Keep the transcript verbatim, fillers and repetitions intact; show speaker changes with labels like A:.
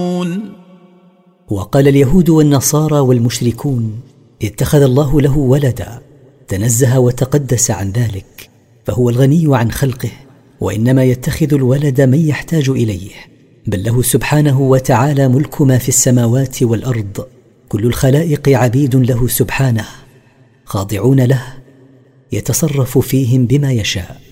A: وقال اليهود والنصارى والمشركون: اتخذ الله له ولدا، تنزه وتقدس عن ذلك، فهو الغني عن خلقه، وإنما يتخذ الولد من يحتاج إليه، بل له سبحانه وتعالى ملك ما في السماوات والأرض، كل الخلائق عبيد له سبحانه، خاضعون له، يتصرف فيهم بما يشاء.